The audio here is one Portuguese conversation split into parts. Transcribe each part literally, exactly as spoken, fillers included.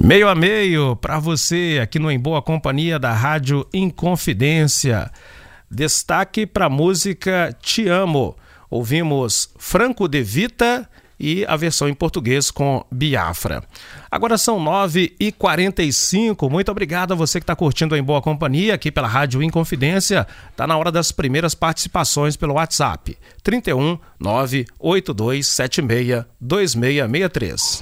Meio a meio para você aqui no Em Boa Companhia da Rádio Inconfidência. Destaque para a música Te Amo. Ouvimos Franco De Vita e a versão em português com Biafra. Agora são nove e quarenta e cinco. Muito obrigado a você que está curtindo Em Boa Companhia aqui pela Rádio Inconfidência. Está na hora das primeiras participações pelo WhatsApp. trinta e um, nove oito dois sete seis, dois seis seis três.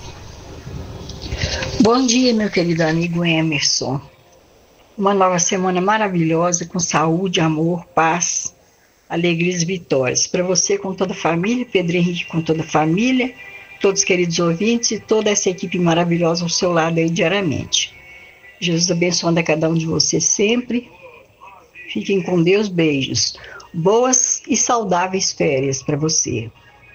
Bom dia, meu querido amigo Emerson. Uma nova semana maravilhosa, com saúde, amor, paz, alegrias e vitórias. Para você com toda a família, Pedro Henrique com toda a família, todos os queridos ouvintes e toda essa equipe maravilhosa ao seu lado aí diariamente. Jesus abençoando a cada um de vocês sempre. Fiquem com Deus, beijos. Boas e saudáveis férias para você.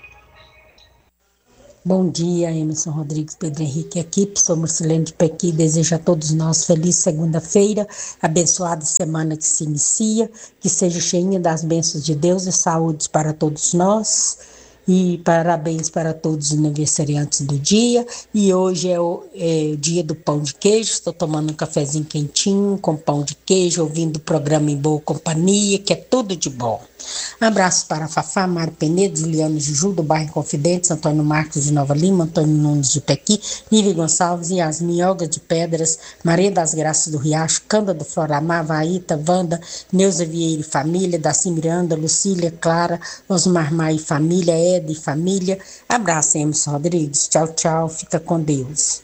Bom dia, Emerson Rodrigues, Pedro Henrique, equipe, sou Marcelene de Pequi, desejo a todos nós feliz segunda-feira, abençoada semana que se inicia, que seja cheinha das bênçãos de Deus e saúde para todos nós. E parabéns para todos os aniversariantes do dia. E hoje é o, é o dia do pão de queijo. Estou tomando um cafezinho quentinho com pão de queijo, ouvindo o programa Em Boa Companhia, que é tudo de bom. Abraços para Fafá, Mário Penedo, Juliano Juju, do bairro Confidentes, Antônio Marcos de Nova Lima, Antônio Nunes de Pequi, Nívia Gonçalves, Yasmin Olga de Pedras, Maria das Graças do Riacho, Canda do Floramar, Vaíta, Wanda, Neuza Vieira e família, Daci Miranda, Lucília, Clara, Osmar Maia e família, Ed e família. Abraço, Emerson Rodrigues. Tchau, tchau. Fica com Deus.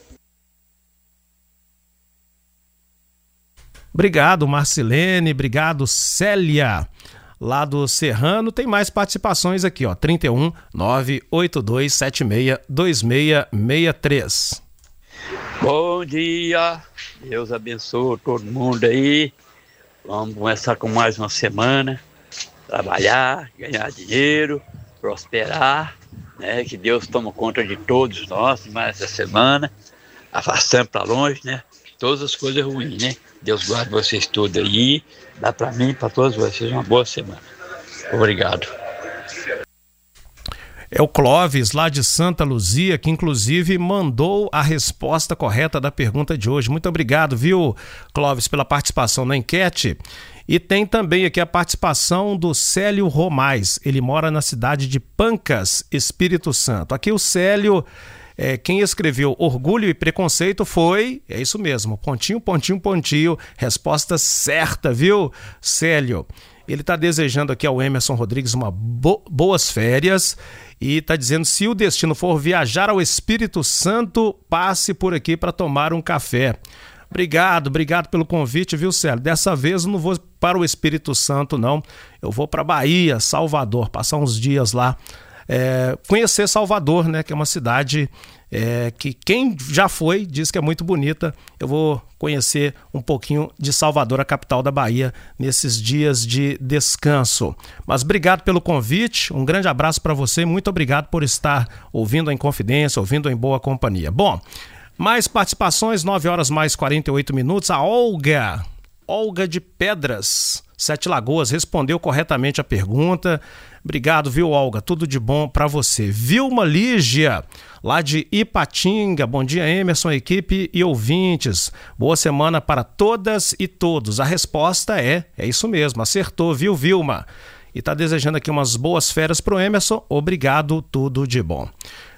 Obrigado, Marcelene. Obrigado, Célia. Lá do Serrano, tem mais participações aqui, ó, trinta e um, nove oito dois sete seis, dois seis seis três. Bom dia, Deus abençoe todo mundo aí. Vamos começar com mais uma semana, trabalhar, ganhar dinheiro, prosperar, né? Que Deus toma conta de todos nós, mais essa semana, afastando para longe, né? Todas as coisas ruins, né? Deus guarde vocês todos aí, dá para mim e para todos vocês uma boa semana. Obrigado. É o Clóvis, lá de Santa Luzia, que inclusive mandou a resposta correta da pergunta de hoje. Muito obrigado, viu, Clóvis, pela participação na enquete. E tem também aqui a participação do Célio Romais. Ele mora na cidade de Pancas, Espírito Santo. Aqui o Célio... É, quem escreveu Orgulho e Preconceito foi, é isso mesmo, pontinho, pontinho, pontinho, resposta certa, viu, Célio? Ele está desejando aqui ao Emerson Rodrigues uma bo- boas férias e está dizendo, se o destino for viajar ao Espírito Santo, passe por aqui para tomar um café. Obrigado, obrigado pelo convite, viu, Célio? Dessa vez eu não vou para o Espírito Santo, não, eu vou para Bahia, Salvador, passar uns dias lá. É, conhecer Salvador, né, que é uma cidade é, que quem já foi diz que é muito bonita. Eu vou conhecer um pouquinho de Salvador, a capital da Bahia, nesses dias de descanso. Mas obrigado pelo convite, um grande abraço para você, muito obrigado por estar ouvindo a Inconfidência, ouvindo Em Boa Companhia. Bom, mais participações, nove horas mais quarenta e oito minutos. A Olga, Olga de Pedras, Sete Lagoas, respondeu corretamente a pergunta. Obrigado, viu, Olga? Tudo de bom para você. Vilma Lígia, lá de Ipatinga. Bom dia, Emerson, equipe e ouvintes. Boa semana para todas e todos. A resposta é, é isso mesmo, acertou, viu, Vilma? E tá desejando aqui umas boas férias pro Emerson. Obrigado, tudo de bom.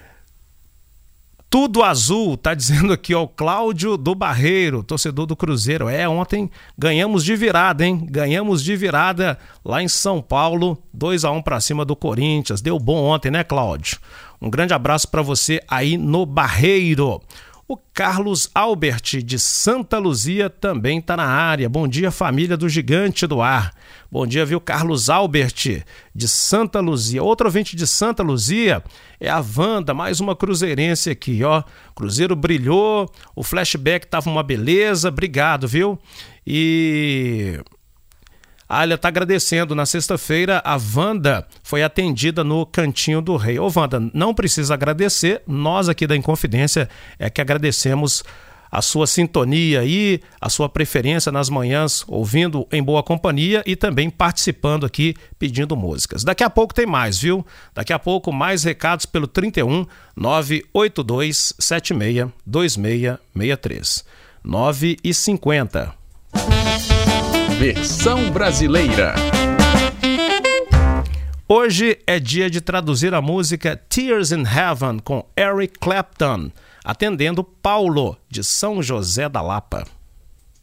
Tudo azul, tá dizendo aqui, ó, o Cláudio do Barreiro, torcedor do Cruzeiro. É, ontem ganhamos de virada, hein? Ganhamos de virada lá em São Paulo, dois a um para cima do Corinthians. Deu bom ontem, né, Cláudio? Um grande abraço para você aí no Barreiro. O Carlos Albert, de Santa Luzia, também está na área. Bom dia, família do Gigante do Ar. Bom dia, viu, Carlos Albert, de Santa Luzia. Outro ouvinte de Santa Luzia é a Wanda, mais uma cruzeirense aqui, ó. Cruzeiro brilhou, o flashback tava uma beleza, obrigado, viu? E... Ah, ela está agradecendo. Na sexta-feira, a Wanda foi atendida no Cantinho do Rei. Ô, Wanda, não precisa agradecer. Nós aqui da Inconfidência é que agradecemos a sua sintonia e a sua preferência nas manhãs, ouvindo em boa companhia e também participando aqui, pedindo músicas. Daqui a pouco tem mais, viu? Daqui a pouco mais recados pelo trinta e um, nove oito dois sete seis, dois seis seis três. nove e cinquenta. Versão brasileira. Hoje é dia de traduzir a música Tears in Heaven com Eric Clapton, atendendo Paulo, de São José da Lapa.